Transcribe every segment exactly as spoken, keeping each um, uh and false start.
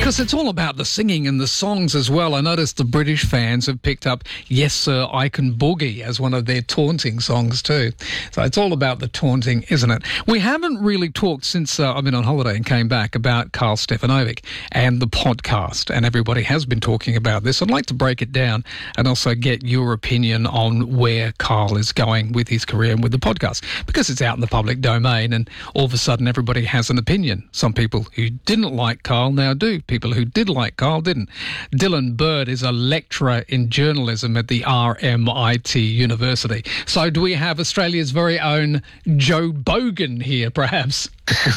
Because it's all about the singing and the songs as well. I noticed the British fans have picked up Yes Sir, I Can Boogie as one of their taunting songs too. So it's all about the taunting, isn't it? We haven't really talked since uh, I've been on holiday and came back about Karl Stefanovic and the podcast, and everybody has been talking about this. I'd like to break it down and also get your opinion on where Karl is going with his career and with the podcast, because it's out in the public domain and all of a sudden everybody has an opinion. Some people who didn't like Karl now do. People who did like Karl didn't. Dylan Bird is a lecturer in journalism at the R M I T University. So do we have Australia's very own Joe Bogan here, perhaps?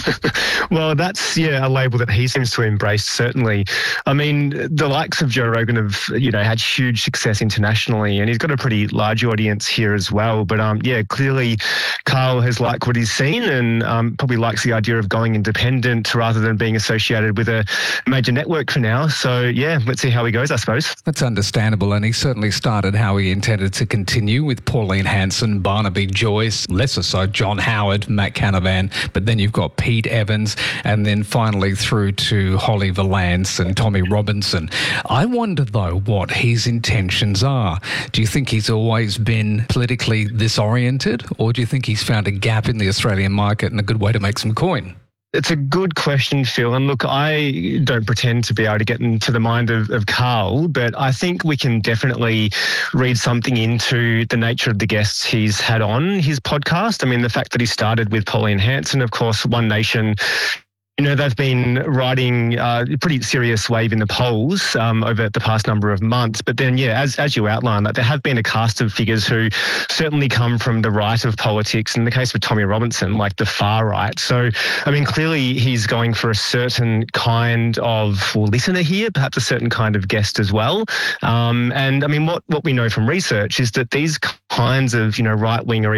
Well, that's, yeah, a label that he seems to embrace, certainly. I mean, the likes of Joe Rogan have, you know, had huge success internationally, and he's got a pretty large audience here as well. But, um, yeah, clearly Karl has liked what he's seen and um, probably likes the idea of going independent rather than being associated with a major network for now. So, yeah, let's see how he goes, I suppose. That's understandable, and he certainly started how he intended to continue with Pauline Hanson, Barnaby Joyce, lesser so John Howard, Matt Canavan, but then you've got Pete Evans, and then finally through to Holly Valance and Tommy Robinson. I wonder, though, what his intentions are. Do you think he's always been politically this oriented, or do you think he's found a gap in the Australian market and a good way to make some coin? It's a good question, Phil. And look, I don't pretend to be able to get into the mind of, of Karl, but I think we can definitely read something into the nature of the guests he's had on his podcast. I mean, the fact that he started with Pauline Hanson, of course, One Nation. You know, they've been riding uh, a pretty serious wave in the polls um, over the past number of months. But then, yeah, as as you outlined, that there have been a cast of figures who certainly come from the right of politics. In the case of Tommy Robinson, like the far right. So, I mean, clearly he's going for a certain kind of well, listener here, perhaps a certain kind of guest as well. Um, and, I mean, what, what we know from research is that these kinds of, you know, right-wing or